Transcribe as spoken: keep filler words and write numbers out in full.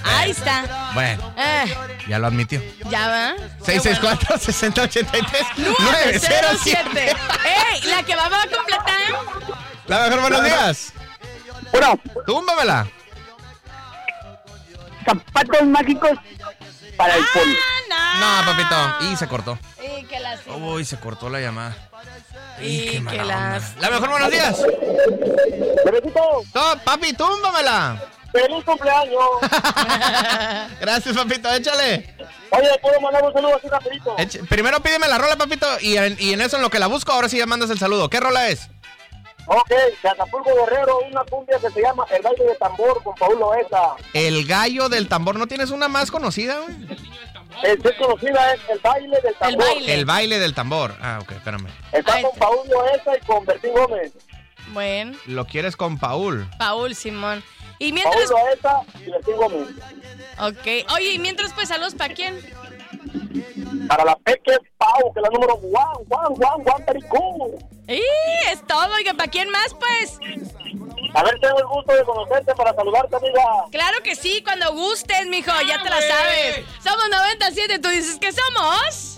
Ahí está. Bueno, Eh, ya lo admitió. ya va. seis seis cuatro, seis cero ocho tres, nueve cero siete. ¡Ey! La que vamos a completar. La mejor, buenos días. Bueno, Túmbamela. zapatos mágicos para el poli. Ah, No, papito. Y se cortó. no. Y que lástima. Uy, se cortó la llamada. Y Y qué mala que onda. lástima. La mejor, buenos días. Bebecito, No, papi, túmbamela. feliz cumpleaños. Gracias, papito, échale. Oye, ¿puedo mandar un saludo así rapidito? Eche- Primero pídeme la rola, papito, y en, y en eso en lo que la busco, ahora sí ya mandas el saludo. ¿Qué rola es? Ok, de Acapulco Guerrero, una cumbia que se llama El Baile de Tambor con Paul Loesa. El gallo del tambor. ¿No tienes una más conocida, güey? El más conocida es El Baile del Tambor. baile. El baile del tambor. Ah, ok, espérame. Está Ahí con está. Paul Loesa y con Bertín Gómez. Bueno, Lo quieres con Paul. Paul Simón. Y Paul mientras... Loesa y Bertín Gómez. Ok. Oye, y mientras pues saludos para quién. Para la Peque Pau, que es la número one, one, one, one, very cool. Y es todo. Oiga, ¿para quién más pues? A ver, tengo el gusto de conocerte para saludarte, amiga. Claro que sí, cuando gustes, mijo, ya te la sabes. Somos noventa y siete, tú dices que somos...